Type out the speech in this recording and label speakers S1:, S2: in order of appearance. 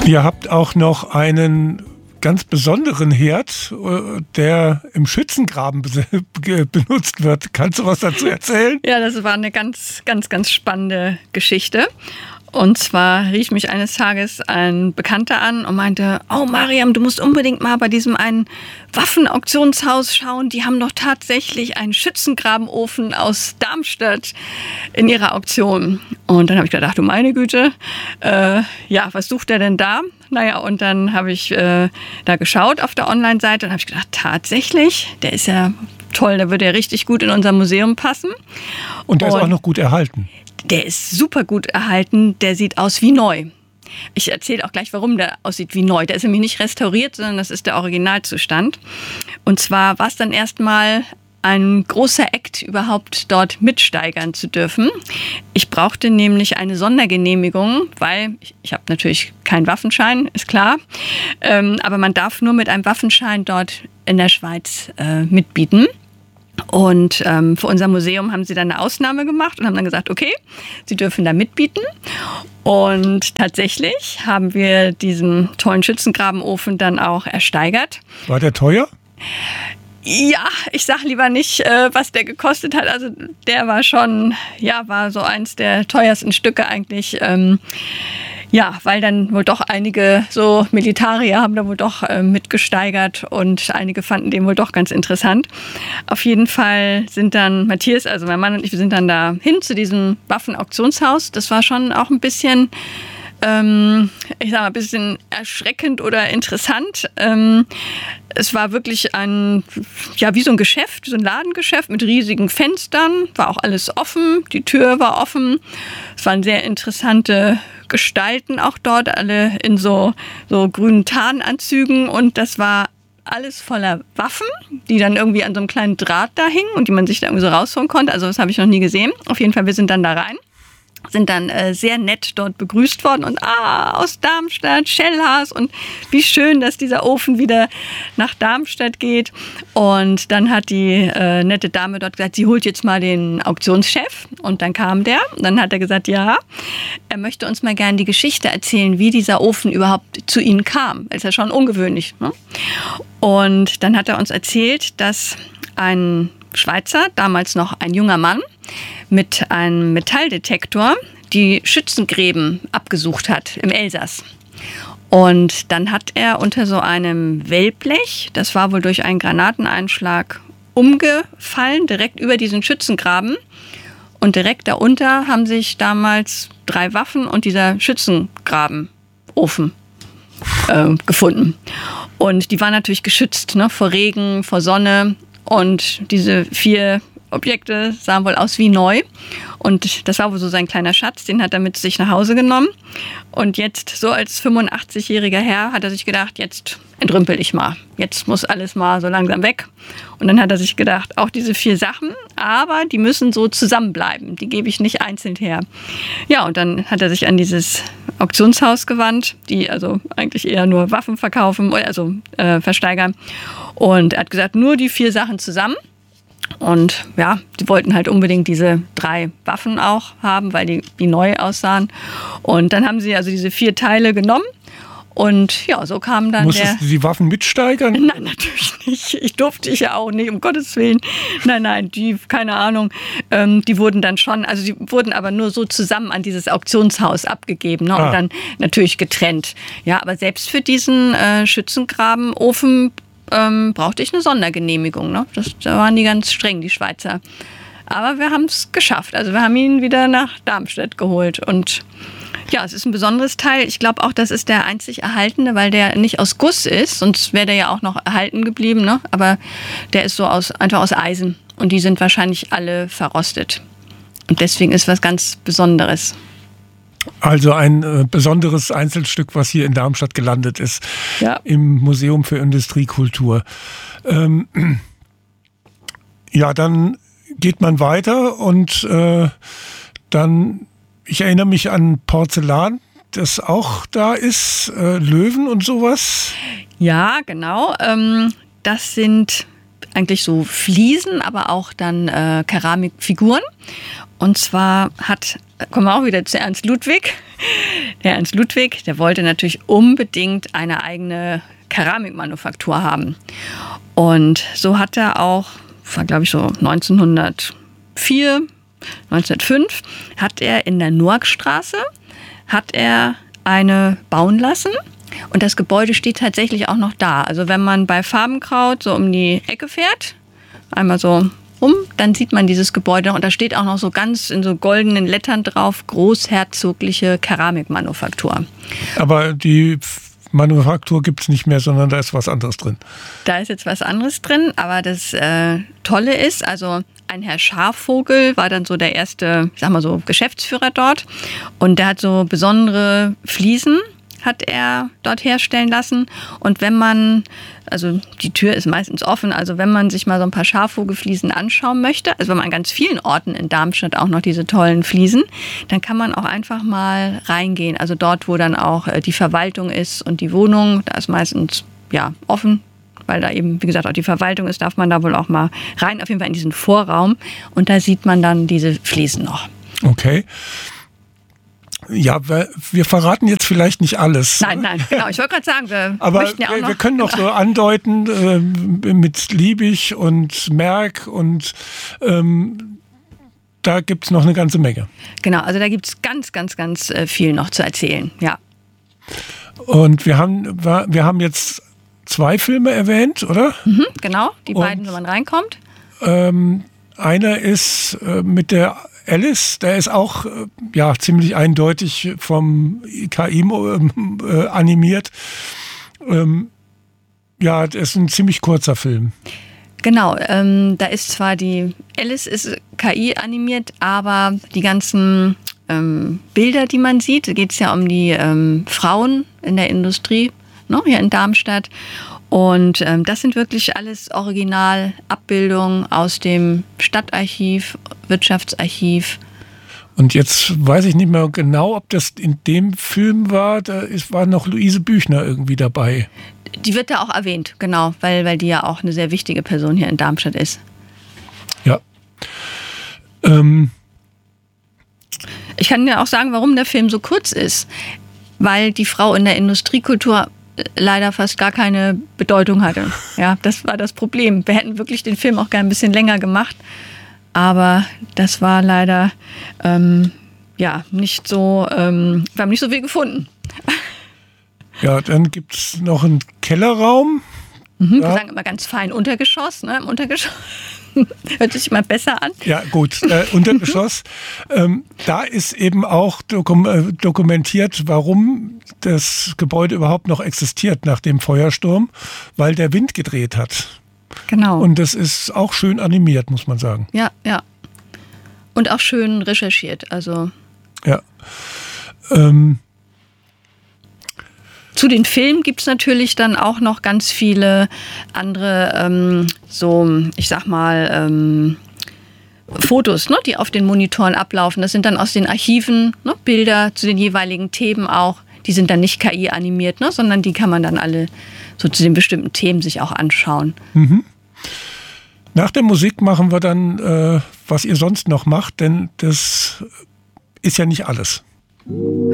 S1: Ihr habt auch noch einen ganz besonderen Herd, der im Schützengraben benutzt wird. Kannst du was dazu erzählen?
S2: Ja, das war eine ganz spannende Geschichte. Und zwar rief mich eines Tages ein Bekannter an und meinte, oh Mariam, du musst unbedingt mal bei diesem einen Waffenauktionshaus schauen. Die haben doch tatsächlich einen Schützengrabenofen aus Darmstadt in ihrer Auktion. Und dann habe ich gedacht, ach du meine Güte, was sucht der denn da? Naja, und dann habe ich da geschaut auf der Online-Seite und habe ich gedacht, tatsächlich, der ist ja toll, der würde ja richtig gut in unser Museum passen.
S1: Und der ist auch noch gut erhalten.
S2: Der ist super gut erhalten, der sieht aus wie neu. Ich erzähle auch gleich, warum der aussieht wie neu. Der ist nämlich nicht restauriert, sondern das ist der Originalzustand. Und zwar war es dann erstmal ein großer Akt, überhaupt dort mitsteigern zu dürfen. Ich brauchte nämlich eine Sondergenehmigung, weil ich habe natürlich keinen Waffenschein, ist klar. Aber man darf nur mit einem Waffenschein dort in der Schweiz mitbieten. Und für unser Museum haben sie dann eine Ausnahme gemacht und haben dann gesagt, okay, sie dürfen da mitbieten. Und tatsächlich haben wir diesen tollen Schützengrabenofen dann auch ersteigert.
S1: War der teuer?
S2: Ja, ich sag lieber nicht, was der gekostet hat. Also der war schon, war so eins der teuersten Stücke eigentlich. Weil dann wohl doch einige so Militarier haben da wohl doch mitgesteigert und einige fanden den wohl doch ganz interessant. Auf jeden Fall sind dann Matthias, also mein Mann und ich, wir sind dann da hin zu diesem Waffenauktionshaus. Das war schon auch ein bisschen, ein bisschen erschreckend oder interessant. Es war wirklich wie so ein Geschäft, so ein Ladengeschäft mit riesigen Fenstern. War auch alles offen, die Tür war offen. Es waren sehr interessante Gestalten auch dort, alle in so grünen Tarnanzügen. Und das war alles voller Waffen, die dann irgendwie an so einem kleinen Draht da hingen und die man sich da irgendwie so rausholen konnte. Also das habe ich noch nie gesehen. Auf jeden Fall, wir sind dann da rein. Sind dann sehr nett dort begrüßt worden und aus Darmstadt, Schellhaas und wie schön, dass dieser Ofen wieder nach Darmstadt geht. Und dann hat die nette Dame dort gesagt, sie holt jetzt mal den Auktionschef und dann kam der und dann hat er gesagt, ja, er möchte uns mal gerne die Geschichte erzählen, wie dieser Ofen überhaupt zu ihnen kam. Das ist ja schon ungewöhnlich, ne? Und dann hat er uns erzählt, dass ein Schweizer, damals noch ein junger Mann, mit einem Metalldetektor die Schützengräben abgesucht hat im Elsass. Und dann hat er unter so einem Wellblech, das war wohl durch einen Granateneinschlag umgefallen, direkt über diesen Schützengraben. Und direkt darunter haben sich damals 3 Waffen und dieser Schützengravenofen gefunden. Und die waren natürlich geschützt, ne, vor Regen, vor Sonne. Und diese 4 Objekte sahen wohl aus wie neu. Und das war wohl so sein kleiner Schatz, den hat er mit sich nach Hause genommen. Und jetzt, so als 85-jähriger Herr, hat er sich gedacht, jetzt entrümpel ich mal. Jetzt muss alles mal so langsam weg. Und dann hat er sich gedacht, auch diese 4 Sachen, aber die müssen so zusammenbleiben. Die gebe ich nicht einzeln her. Ja, und dann hat er sich an dieses Auktionshaus gewandt, die also eigentlich eher nur Waffen verkaufen, also versteigern. Und er hat gesagt, nur die 4 Sachen zusammen. Und ja, die wollten halt unbedingt diese 3 Waffen auch haben, weil die neu aussahen. Und dann haben sie also diese 4 Teile genommen. Und ja, so kam dann
S1: Musstest du die Waffen mitsteigern?
S2: Nein, natürlich nicht. Ich durfte ja auch nicht, um Gottes Willen. Nein, keine Ahnung. Die wurden dann schon, also die wurden aber nur so zusammen an dieses Auktionshaus abgegeben, ne? Und dann natürlich getrennt. Ja, aber selbst für diesen Schützengrabenofen brauchte ich eine Sondergenehmigung. Ne? Da waren die ganz streng, die Schweizer. Aber wir haben es geschafft. Also wir haben ihn wieder nach Darmstadt geholt. Und ja, es ist ein besonderes Teil. Ich glaube auch, das ist der einzig erhaltene, weil der nicht aus Guss ist. Sonst wäre der ja auch noch erhalten geblieben. Ne? Aber der ist so einfach aus Eisen. Und die sind wahrscheinlich alle verrostet. Und deswegen ist was ganz Besonderes.
S1: Also ein besonderes Einzelstück, was hier in Darmstadt gelandet ist, im Museum für Industriekultur. Dann geht man weiter und dann, ich erinnere mich an Porzellan, das auch da ist, Löwen und sowas.
S2: Ja, genau. Das sind eigentlich so Fliesen, aber auch dann Keramikfiguren. Und zwar hat kommen wir auch wieder zu Ernst Ludwig. Der Ernst Ludwig, der wollte natürlich unbedingt eine eigene Keramikmanufaktur haben. Und so hat er auch, war glaube ich so 1904, 1905, hat er in der Noackstraße eine bauen lassen. Und das Gebäude steht tatsächlich auch noch da. Also wenn man bei Farbenkraut so um die Ecke fährt, einmal so dann sieht man dieses Gebäude und da steht auch noch so ganz in so goldenen Lettern drauf, großherzogliche Keramikmanufaktur.
S1: Aber die Manufaktur gibt es nicht mehr, sondern da ist was anderes drin.
S2: Da ist jetzt was anderes drin, aber das Tolle ist, also ein Herr Schafvogel war dann so der erste, ich sag mal so, Geschäftsführer dort und der hat so besondere Fliesen, hat er dort herstellen lassen. Und wenn man, also die Tür ist meistens offen, also wenn man sich mal so ein paar Schafvogelfliesen anschauen möchte, also wenn man an ganz vielen Orten in Darmstadt auch noch diese tollen Fliesen, dann kann man auch einfach mal reingehen. Also dort, wo dann auch die Verwaltung ist und die Wohnung, da ist meistens ja offen, weil da eben, wie gesagt, auch die Verwaltung ist, darf man da wohl auch mal rein, auf jeden Fall in diesen Vorraum. Und da sieht man dann diese Fliesen noch.
S1: Okay. Ja, wir verraten jetzt vielleicht nicht alles.
S2: Nein, genau. Ich wollte gerade sagen,
S1: wir können noch so andeuten mit Liebig und Merck und da gibt es noch eine ganze Menge.
S2: Genau, also da gibt es ganz, ganz, ganz viel noch zu erzählen, ja.
S1: Und wir haben jetzt 2 Filme erwähnt, oder?
S2: Mhm, genau, die beiden, wenn man reinkommt.
S1: Einer ist mit der Alice, der ist auch ziemlich eindeutig vom KI animiert. Das ist ein ziemlich kurzer Film.
S2: Genau, da ist zwar die Alice ist KI animiert, aber die ganzen Bilder, die man sieht, da geht es ja um die Frauen in der Industrie, ne, hier in Darmstadt. Und das sind wirklich alles Originalabbildungen aus dem Stadtarchiv, Wirtschaftsarchiv.
S1: Und jetzt weiß ich nicht mehr genau, ob das in dem Film war. War noch Luise Büchner irgendwie dabei.
S2: Die wird da auch erwähnt, genau, weil die ja auch eine sehr wichtige Person hier in Darmstadt ist.
S1: Ja.
S2: Ich kann dir auch sagen, warum der Film so kurz ist. Weil die Frau in der Industriekultur leider fast gar keine Bedeutung hatte. Ja, das war das Problem. Wir hätten wirklich den Film auch gerne ein bisschen länger gemacht, aber das war leider nicht so, wir haben nicht so viel gefunden.
S1: Ja, dann gibt es noch einen Kellerraum.
S2: Wir sagen immer ganz fein Untergeschoss, ne? Im Untergeschoss. Hört sich immer besser an.
S1: Ja, gut. Untergeschoss. Da ist eben auch dokumentiert, warum das Gebäude überhaupt noch existiert nach dem Feuersturm, weil der Wind gedreht hat.
S2: Genau.
S1: Und das ist auch schön animiert, muss man sagen.
S2: Ja. Und auch schön recherchiert. Also.
S1: Ja.
S2: Zu den Filmen gibt es natürlich dann auch noch ganz viele andere, Fotos, ne, die auf den Monitoren ablaufen. Das sind dann aus den Archiven, ne, Bilder zu den jeweiligen Themen auch. Die sind dann nicht KI animiert, ne, sondern die kann man dann alle so zu den bestimmten Themen sich auch anschauen.
S1: Mhm. Nach der Musik machen wir dann, was ihr sonst noch macht, denn das ist ja nicht alles.